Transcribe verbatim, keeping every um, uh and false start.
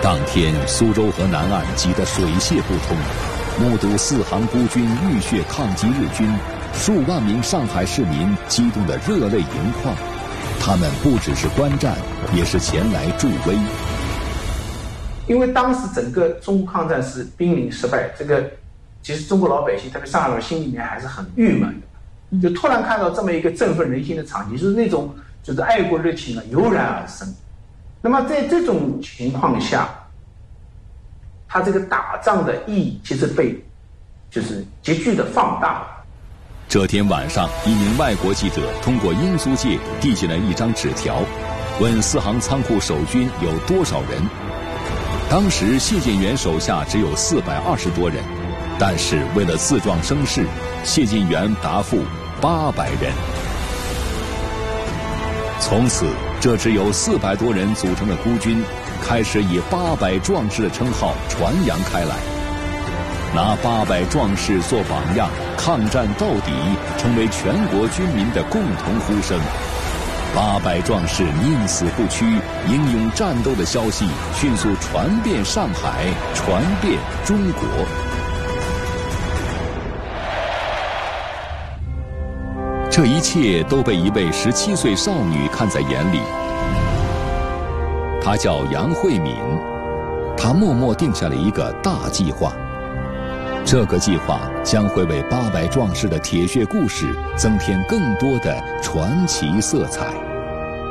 当天，苏州河南岸挤得水泄不通，目睹四行孤军浴血抗击日军，数万名上海市民激动得热泪盈眶。他们不只是观战，也是前来助威。 因为当时整个中国抗战是濒临失败，这个其实中国老百姓，特别上海人心里面还是很郁闷的。就突然看到这么一个振奋人心的场景，就是那种就是爱国热情啊油然而生。那么在这种情况下，他这个打仗的意义其实被就是急剧的放大了。 这天晚上，一名外国记者通过英租界递进了一张纸条，问四行仓库守军有多少人。当时谢晋元手下只有四百二十多人，但是为了自壮声势，谢晋元答复八百人。从此，这只有四百多人组成的孤军，开始以八百壮士的称号传扬开来。拿八百壮士做榜样，抗战到底，成为全国军民的共同呼声。八百壮士宁死不屈，英勇战斗的消息迅速传遍上海，传遍中国。这一切都被一位十七岁少女看在眼里。她叫杨慧敏，她默默定下了一个大计划。这个计划将会为八百壮士的铁血故事增添更多的传奇色彩。